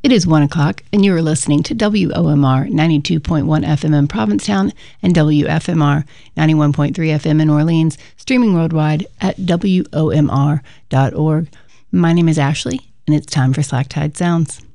It is 1 o'clock, and you are listening to WOMR 92.1 FM in Provincetown and WFMR 91.3 FM in Orleans, streaming worldwide at WOMR.org. My name is Ashley, and it's time for Slack Tide Sounds.